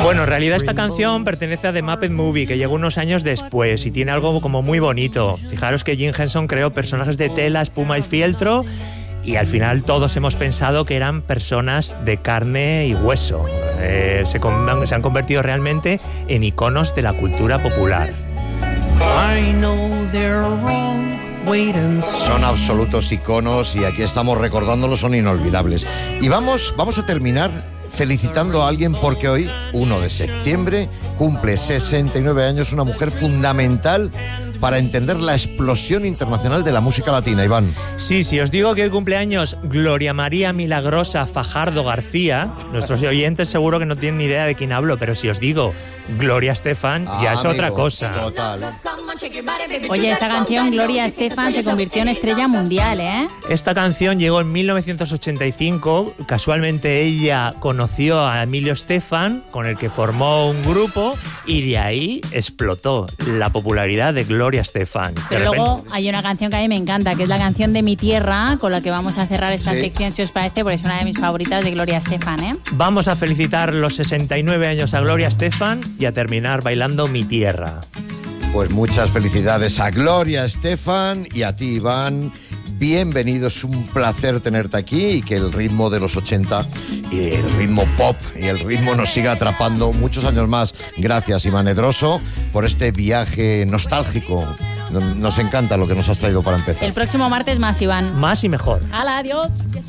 Bueno, en realidad esta canción pertenece a The Muppet Movie, que llegó unos años después y tiene algo como muy bonito. Fijaros que Jim Henson creó personajes de tela, espuma y fieltro, y al final todos hemos pensado que eran personas de carne y hueso. Se han convertido realmente en iconos de la cultura popular. Son absolutos iconos y aquí estamos recordándolos, son inolvidables. Y vamos a terminar felicitando a alguien porque hoy, 1 de septiembre, cumple 69 años una mujer fundamental para entender la explosión internacional de la música latina, Iván. Sí, si os digo que hoy cumpleaños Gloria María Milagrosa Fajardo García, nuestros oyentes seguro que no tienen ni idea de quién hablo, pero si os digo Gloria Estefan, ya es otra cosa. Total. Oye, esta canción, Gloria Estefan, se convirtió en estrella mundial, ¿eh? Esta canción llegó en 1985. Casualmente ella conoció a Emilio Estefan, con el que formó un grupo, y de ahí explotó la popularidad de Gloria Estefan. Pero luego hay una canción que a mí me encanta, que es la canción de Mi Tierra, con la que vamos a cerrar esta sección, si os parece, porque es una de mis favoritas de Gloria Estefan, ¿eh? Vamos a felicitar los 69 años a Gloria Estefan y a terminar bailando Mi Tierra. Pues muchas felicidades a Gloria Estefan y a ti, Iván. Bienvenido, es un placer tenerte aquí y que el ritmo de los 80 y el ritmo pop y el ritmo nos siga atrapando muchos años más. Gracias, Iván Edroso, por este viaje nostálgico. Nos encanta lo que nos has traído para empezar. El próximo martes más, Iván. Más y mejor. ¡Hala, adiós!